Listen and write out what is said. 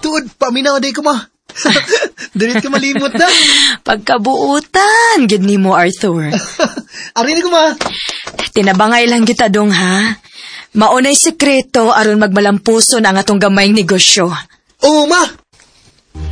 tuod, paminaw day ko ma. Dirit ka malimot na. Pagkabuutan, gid nimo Arthur. Arin ko ma. Tinabangay lang kita dong ha. Maunay sekreto aron magmalampuson ang atong gamayng negosyo. Oo ma,